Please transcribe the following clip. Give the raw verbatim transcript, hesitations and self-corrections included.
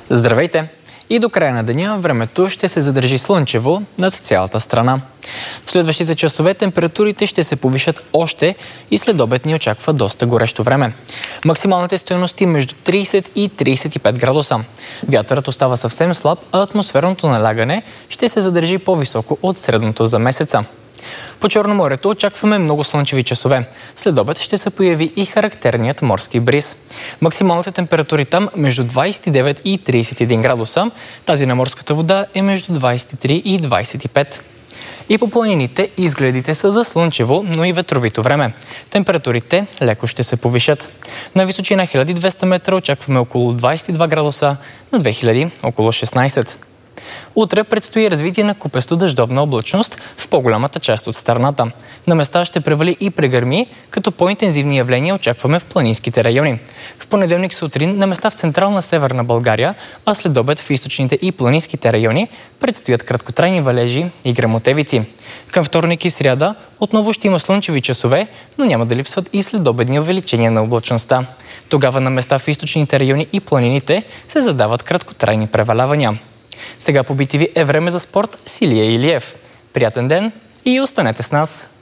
Здравейте! И до края на деня времето ще се задържи слънчево над цялата страна. В следващите часове температурите ще се повишат още и след обед ни очаква доста горещо време. Максималните стойности между трийсет и трийсет и пет градуса. Вятърът остава съвсем слаб, а атмосферното налягане ще се задържи по-високо от средното за месеца. По Черноморието очакваме много слънчеви часове. След обед ще се появи и характерният морски бриз. Максималните температури там между двайсет и девет и трийсет и един градуса. Тази на морската вода е между двайсет и три и двайсет и пет. И по планините изгледите са за слънчево, но и ветровито време. Температурите леко ще се повишат. На височина хиляда и двеста метра очакваме около двайсет и два градуса, на две хиляди около шестнайсет. Утре предстои развитие на купесто-дъждовна облачност в по-голямата част от страната. На места ще превали и прегърми, като по-интензивни явления очакваме в планинските райони. В понеделник сутрин на места в централна северна България, а след обед в източните и планинските райони предстоят краткотрайни валежи и гръмотевици. Към вторник и сряда отново ще има слънчеви часове, но няма да липсват и следобедни увеличения на облачността. Тогава на места в източните райони и планините се задават краткотрайни превалявания. Сега по би ти ви е време за спорт с Илия Илиев. Приятен ден и останете с нас!